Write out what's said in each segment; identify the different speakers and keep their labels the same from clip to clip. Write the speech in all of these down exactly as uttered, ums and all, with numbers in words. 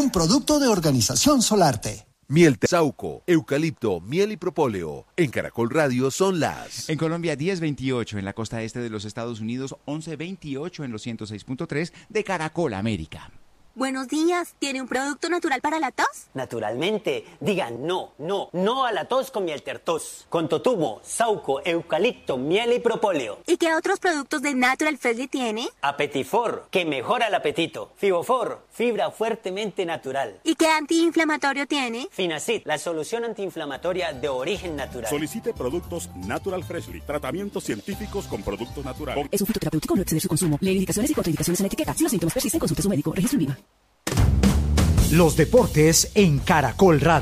Speaker 1: un producto de Organización Solarte.
Speaker 2: Miel, Sauco, eucalipto, miel y propóleo. En Caracol Radio son las...
Speaker 3: En Colombia diez veintiocho, en la costa este de los Estados Unidos once veintiocho en los ciento seis punto tres de Caracol América.
Speaker 4: Buenos días, ¿tiene un producto natural para la tos?
Speaker 5: Naturalmente, digan no, no, no a la tos con miel tertos. Con totumo, sauco, eucalipto, miel y propóleo.
Speaker 4: ¿Y qué otros productos de Natural Freshly tiene?
Speaker 5: Apetifor, que mejora el apetito. Fibofor, fibra fuertemente natural.
Speaker 4: ¿Y qué antiinflamatorio tiene?
Speaker 5: Finacid, la solución antiinflamatoria de origen natural.
Speaker 6: Solicite productos Natural Freshly, tratamientos científicos con productos naturales.
Speaker 7: Es un fitoterapéutico, no exceder su consumo. Lee indicaciones y contraindicaciones en la etiqueta. Si los síntomas persisten, consulte a su médico. Registro INVIMA.
Speaker 8: Los deportes en Caracol Radio.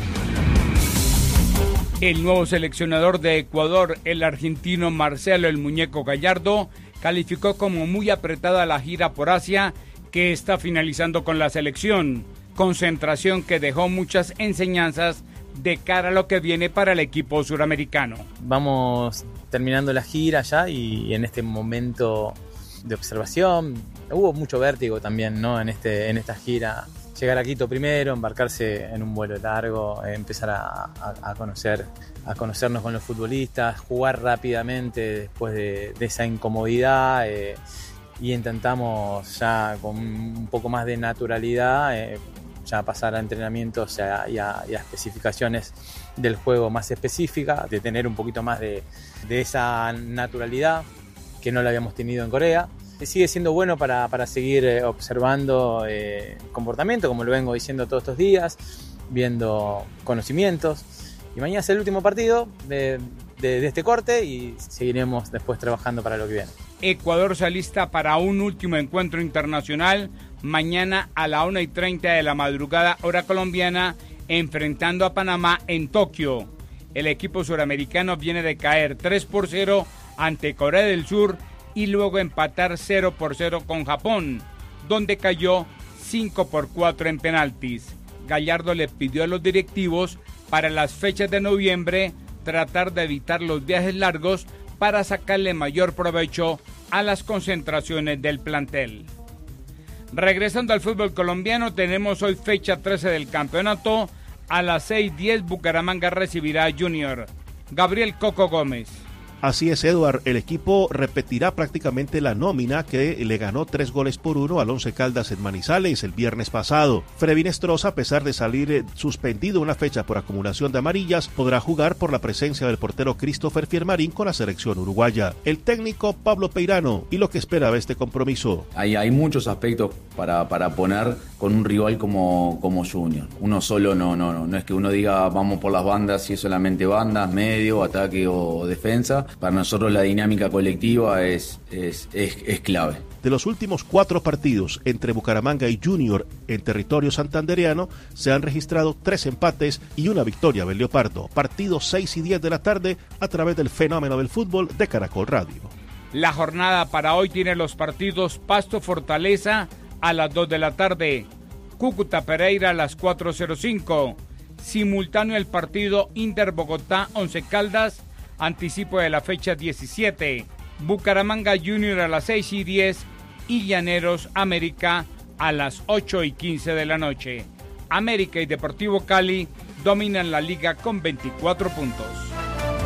Speaker 9: El nuevo seleccionador de Ecuador, el argentino Marcelo El Muñeco Gallardo, calificó como muy apretada la gira por Asia que está finalizando con la selección. Concentración que dejó muchas enseñanzas de cara a lo que viene para el equipo suramericano.
Speaker 10: Vamos terminando la gira ya y en este momento de observación hubo mucho vértigo también, ¿no? En este en esta gira. Llegar a Quito primero, embarcarse en un vuelo largo, empezar a, a, a conocer, a conocernos con los futbolistas, jugar rápidamente después de, de esa incomodidad eh, y intentamos ya con un poco más de naturalidad eh, ya pasar a entrenamientos y a, y, a, y a especificaciones del juego más específicas, de tener un poquito más de, de esa naturalidad que no la habíamos tenido en Corea. Sigue siendo bueno para, para seguir eh, observando eh, comportamiento, como lo vengo diciendo todos estos días, viendo conocimientos. Y mañana es el último partido de, de, de este corte y seguiremos después trabajando para lo que viene.
Speaker 9: Ecuador se alista para un último encuentro internacional mañana a la una y treinta de la madrugada, hora colombiana, enfrentando a Panamá en Tokio. El equipo suramericano viene de caer tres por cero ante Corea del Sur y luego empatar cero por cero con Japón, donde cayó cinco por cuatro en penaltis. Gallardo le pidió a los directivos para las fechas de noviembre tratar de evitar los viajes largos para sacarle mayor provecho a las concentraciones del plantel. Regresando al fútbol colombiano, tenemos hoy fecha trece del campeonato. A las seis diez Bucaramanga recibirá a Junior. Gabriel Coco Gómez.
Speaker 11: Así es, Eduard, el equipo repetirá prácticamente la nómina que le ganó tres goles por uno al Once Caldas en Manizales el viernes pasado. Frevin Estroza, a pesar de salir suspendido una fecha por acumulación de amarillas, podrá jugar por la presencia del portero Christopher Fiermarín con la selección uruguaya. El técnico Pablo Peirano, y lo que espera de este compromiso.
Speaker 12: Hay, hay muchos aspectos para, para poner con un rival como, como Junior. Uno solo no, no, no, no es que uno diga vamos por las bandas, si es solamente bandas, medio, ataque o defensa. Para nosotros la dinámica colectiva es, es, es, es clave.
Speaker 11: De los últimos cuatro partidos entre Bucaramanga y Junior en territorio santandereano, se han registrado tres empates y una victoria del Leopardo. Partidos seis y diez de la tarde a través del fenómeno del fútbol de Caracol Radio.
Speaker 9: La jornada para hoy tiene los partidos Pasto Fortaleza a las dos de la tarde, Cúcuta Pereira a las cuatro cero cinco, simultáneo el partido Inter Bogotá Once Caldas, anticipo de la fecha diecisiete, Bucaramanga Junior a las seis y diez y Llaneros América a las ocho y quince de la noche. América y Deportivo Cali dominan la liga con veinticuatro puntos.